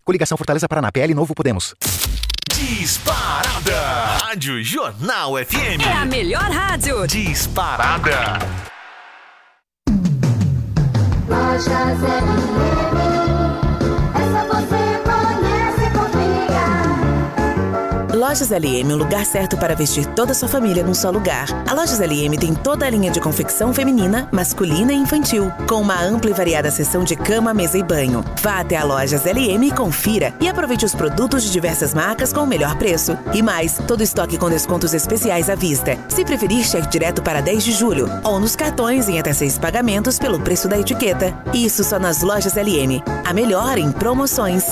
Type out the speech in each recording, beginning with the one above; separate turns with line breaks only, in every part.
Coligação Fortaleza Paraná, PL Novo Podemos.
Disparada! Rádio Jornal FM.
É a melhor rádio.
Disparada!
Lojas LM, essa você conhece, confia.
Lojas LM, o lugar certo para vestir toda a sua família num só lugar. A Lojas LM tem toda a linha de confecção feminina, masculina e infantil, com uma ampla e variada seção de cama, mesa e banho. Vá até a Lojas LM e confira e aproveite os produtos de diversas marcas com o melhor preço. E mais, todo estoque com descontos especiais à vista. Se preferir, cheque direto para 10 de julho ou nos cartões em até 6 pagamentos pelo preço da etiqueta. Isso só nas Lojas LM. A melhor em promoções.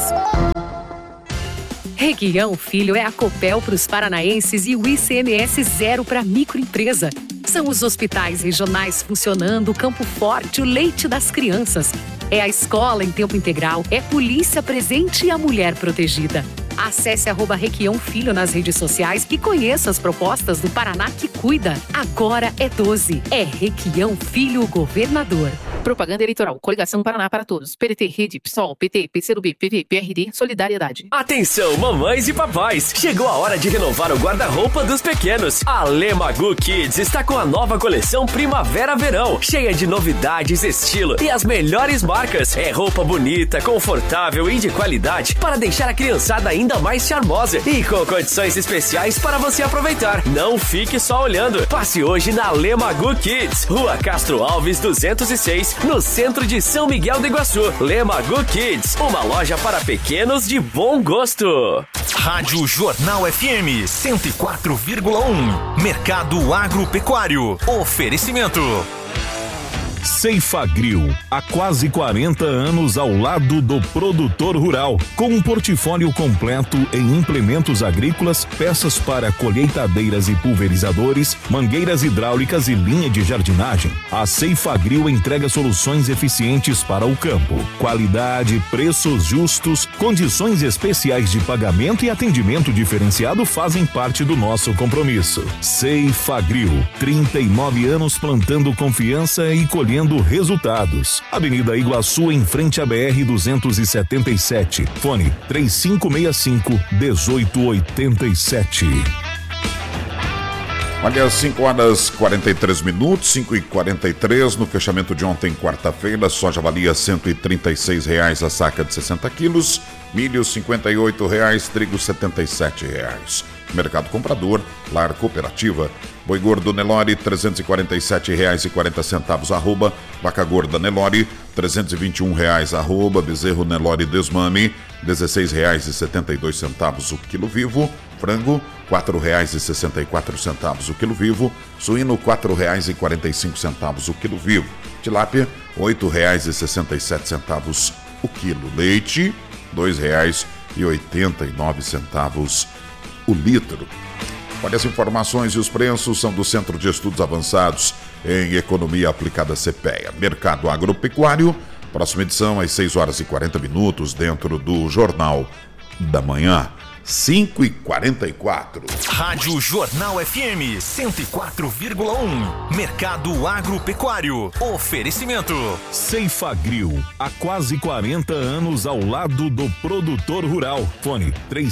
Requião Filho é a Copel para os paranaenses e o ICMS zero para microempresa. São os hospitais regionais funcionando, o Campo Forte, o leite das crianças. É a escola em tempo integral, é polícia presente e a mulher protegida. Acesse @Requião Filho nas redes sociais e conheça as propostas do Paraná que cuida. Agora é 12. É Requião Filho, governador.
Propaganda eleitoral. Coligação Paraná para Todos. PDT, Rede, PSOL, PT, PCdoB, PV, PRD, Solidariedade.
Atenção, mamães e papais. Chegou a hora de renovar o guarda-roupa dos pequenos. A Lemagu Kids está com a nova coleção Primavera-Verão, cheia de novidades, estilo e as melhores marcas. É roupa bonita, confortável e de qualidade para deixar a criançada ainda mais charmosa e com condições especiais para você aproveitar. Não fique só olhando. Passe hoje na Lemagu Kids, Rua Castro Alves 206, no centro de São Miguel do Iguaçu. Lemagu Kids, uma loja para pequenos de bom gosto.
Rádio Jornal FM 104,1. Mercado Agropecuário. Oferecimento.
Ceifagril, há quase 40 anos ao lado do produtor rural, com um portfólio completo em implementos agrícolas, peças para colheitadeiras e pulverizadores, mangueiras hidráulicas e linha de jardinagem. A Ceifagril entrega soluções eficientes para o campo, qualidade, preços justos, condições especiais de pagamento e atendimento diferenciado fazem parte do nosso compromisso. Ceifagril, 39 anos plantando confiança e colhendo resultados. Avenida Iguaçu, em frente à BR-277. Fone 3565-1887.
Olha, 5h43, 5h43, no fechamento de ontem, quarta-feira, soja valia R$ 136 a saca de 60 quilos, milho R$ 58, trigo R$ 77. Mercado Comprador, Lar Cooperativa, boi gordo Nelore R$ 347,40, arroba, vaca gorda Nelore R$ 321, arroba, bezerro Nelore Desmame R$ 16,72 o quilo vivo, frango R$ 4,64 o quilo vivo, suíno R$ 4,45 o quilo vivo, tilápia R$ 8,67 o quilo, leite R$ 2,89 o litro. Olha, as informações e os preços são do Centro de Estudos Avançados em Economia Aplicada CPEA. Mercado Agropecuário, próxima edição às 6h40, dentro do Jornal da Manhã. 5h44.
Rádio Jornal FM 104,1. Mercado Agropecuário. Oferecimento.
Ceifagril, há quase 40 anos ao lado do produtor rural. Fone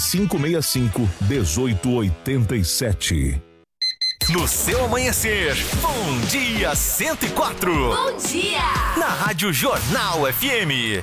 3565-1887.
No seu amanhecer, Bom Dia 104.
Bom dia!
Na Rádio Jornal FM.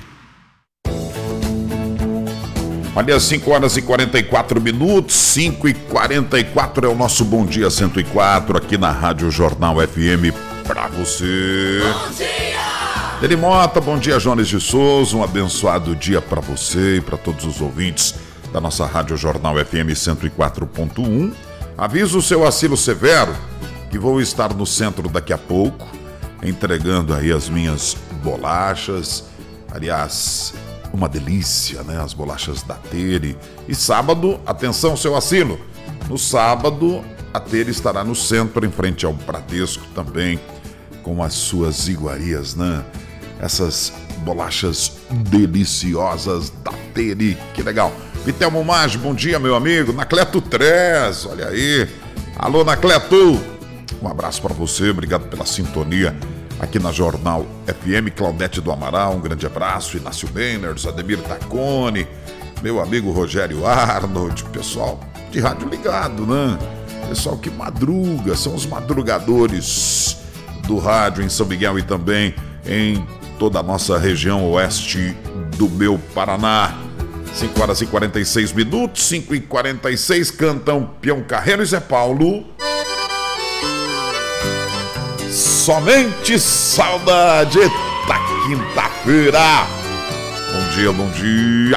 Olha, 5h44, 5h44 é o nosso Bom Dia 104 aqui na Rádio Jornal FM pra você.
Bom dia!
Deli Mota, bom dia, Jones de Souza, um abençoado dia pra você e pra todos os ouvintes da nossa Rádio Jornal FM 104.1. Aviso o seu Acilo Severo que vou estar no centro daqui a pouco, entregando aí as minhas bolachas, aliás, uma delícia, né? As bolachas da Tere. E sábado, atenção, seu Acilo, no sábado a Tere estará no centro, em frente ao Bradesco também, com as suas iguarias, né? Essas bolachas deliciosas da Tere, que legal. Vitelmo Maggi, bom dia, meu amigo. Nacleto Trez, olha aí. Alô, Nacleto. Um abraço para você, obrigado pela sintonia aqui na Jornal FM. Claudete do Amaral, um grande abraço. Inácio Benners, Ademir Tacone, meu amigo Rogério Arnold, pessoal de rádio ligado, né? Pessoal que madruga, são os madrugadores do rádio em São Miguel e também em toda a nossa região oeste do meu Paraná. 5 horas e 46 minutos, 5 e 46, cantam Peão Carreiro e Zé Paulo. Somente saudade da quinta-feira. Bom dia, bom dia.